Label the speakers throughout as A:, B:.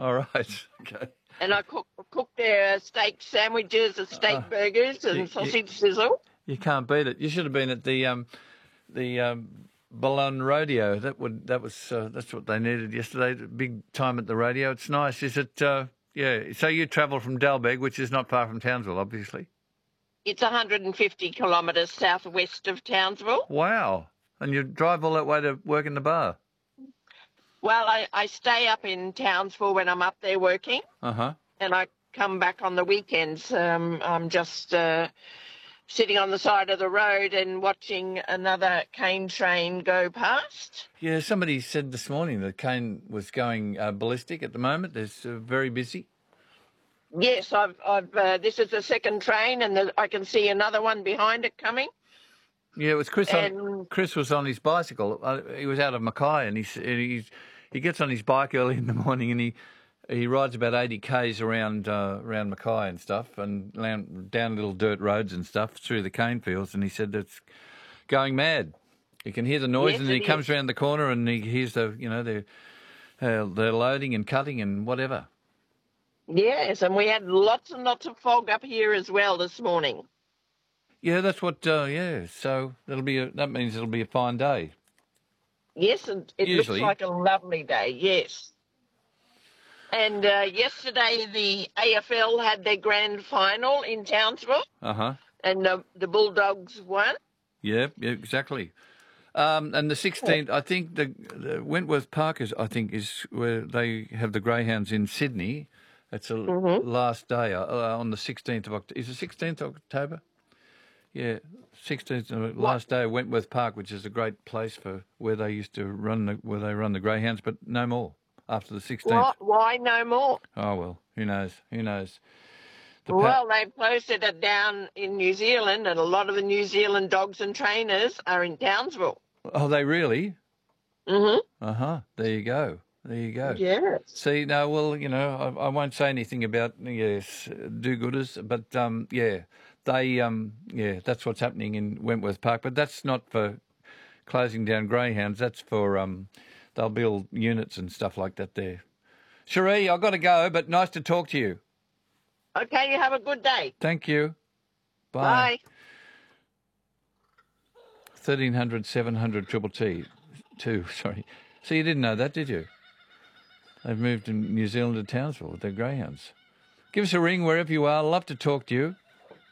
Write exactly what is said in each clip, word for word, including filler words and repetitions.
A: All right. Okay.
B: And I cook, cook their steak sandwiches, the steak
A: Uh,
B: burgers, and
A: you, you,
B: sausage sizzle.
A: you can't beat it. You should have been at the um, the um, Ballon Rodeo. That would that was uh, that's what they needed yesterday. Big time at the rodeo. It's nice. Is it? Uh, yeah. So you travel from Dalbeg, which is not far from Townsville, obviously.
B: It's one hundred fifty kilometres southwest of Townsville.
A: Wow. And you drive all that way to work in the bar?
B: Well, I, I stay up in Townsville when I'm up there working.
A: Uh-huh.
B: And I come back on the weekends. Um, I'm just uh, sitting on the side of the road and watching another cane train go past.
A: Yeah, somebody said this morning that cane was going uh, ballistic at the moment. It's uh, very busy.
B: Yes, I've. I've. Uh, this is the second train, and the, I can see another one behind it coming.
A: Yeah, it was Chris.
B: And,
A: On, Chris was on his bicycle. Uh, he was out of Mackay, and he's, he's he gets on his bike early in the morning, and he he rides about eighty k's around uh, around Mackay and stuff, and down little dirt roads and stuff through the cane fields. And he said it's going mad. He can hear the noise,
B: yes,
A: and he
B: is.
A: comes around the corner, and he hears the you know they're uh, they're loading and cutting and whatever.
B: Yes, and we had lots and lots of fog up here as well this morning.
A: Yeah, that's what. Uh, yeah, so that'll be a, that means it'll be a fine day.
B: Yes, and it
A: Usually.
B: looks like a lovely day. Yes. And uh, yesterday the A F L had their grand final in Townsville.
A: Uh huh.
B: And the, the Bulldogs won.
A: Yeah, yeah, exactly. Um, and the sixteenth, I think the, the Wentworth Park is, I think, is where they have the Greyhounds in Sydney. It's the
B: mm-hmm.
A: last day uh, on the sixteenth of October. Is it sixteenth of October? Yeah, sixteenth, uh, last day of Wentworth Park, which is a great place for where they used to run, the, where they run the Greyhounds, but no more after the sixteenth.
B: Why, why no more?
A: Oh, well, who knows? Who knows? The
B: well, pa- they've posted it down in New Zealand, and a lot of the New Zealand dogs and trainers are in Townsville.
A: Oh, they really?
B: Mm-hmm.
A: Uh-huh. There you go. There you go.
B: Yes.
A: See, no, well, you know, I, I won't say anything about, yes, do-gooders, but, um, yeah, they, um, yeah, that's what's happening in Wentworth Park. But that's not for closing down greyhounds. That's for, um, they'll build units and stuff like that there. Cherie, I've got to go, but nice to talk to you.
B: Okay, you have a good day.
A: Thank you. Bye.
B: Bye.
A: thirteen hundred, seven hundred, triple T. Two, sorry. So you didn't know that, did you? They've moved in New Zealand to Townsville with their greyhounds. Give us a ring wherever you are. Love to talk to you.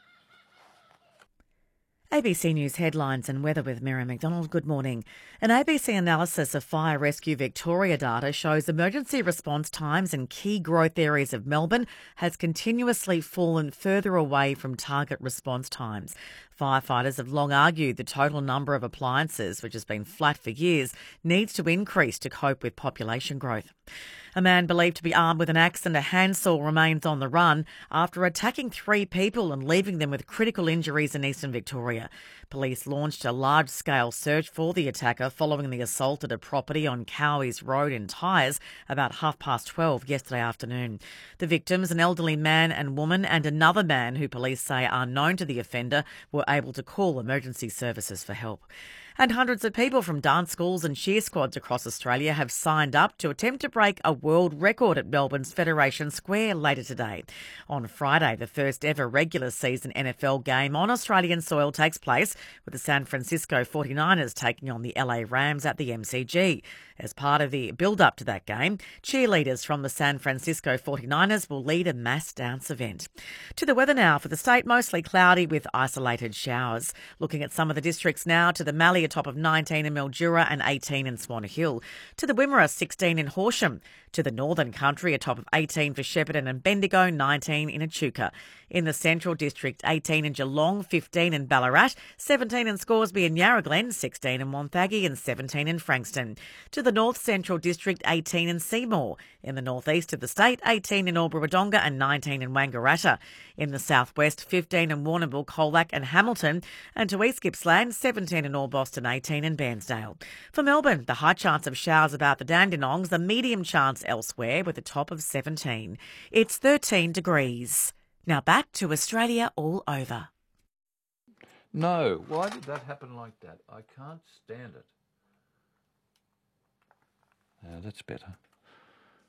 C: A B C News headlines and weather with Miriam McDonald. Good morning. An A B C analysis of Fire Rescue Victoria data shows emergency response times in key growth areas of Melbourne has continuously fallen further away from target response times. Firefighters have long argued the total number of appliances, which has been flat for years, needs to increase to cope with population growth. A man believed to be armed with an axe and a handsaw remains on the run after attacking three people and leaving them with critical injuries in eastern Victoria. Police launched a large-scale search for the attacker following the assault at a property on Cowies Road in Tyres about half past twelve yesterday afternoon. The victims, an elderly man and woman and another man who police say are known to the offender, were able to call emergency services for help. And hundreds of people from dance schools and cheer squads across Australia have signed up to attempt to break a world record at Melbourne's Federation Square later today. On Friday, the first ever regular season N F L game on Australian soil takes place, with the San Francisco forty-niners taking on the L A Rams at the M C G. As part of the build-up to that game, cheerleaders from the San Francisco forty-niners will lead a mass dance event. To the weather now for the state, mostly cloudy with isolated showers. Looking at some of the districts now, to the Mallee, a top of nineteen in Mildura and eighteen in Swan Hill. To the Wimmera, sixteen in Horsham. To the Northern Country, a top of eighteen for Shepparton and Bendigo, nineteen in Echuca. In the Central District, eighteen in Geelong, fifteen in Ballarat, seventeen in Scoresby and Yarra Glen, sixteen in Wonthaggi and seventeen in Frankston. To the North Central District, eighteen in Seymour. In the northeast of the state, eighteen in Albury-Wodonga and nineteen in Wangaratta. In the southwest, fifteen in Warrnambool, Colac and Hamilton. And to East Gippsland, seventeen in Orbost, eighteen in Bairnsdale. For Melbourne, the high chance of showers about the Dandenongs, the medium chance elsewhere with a top of seventeen. It's thirteen degrees. Now back to Australia all over.
A: No, why did that happen like that? I can't stand it. Uh, that's better.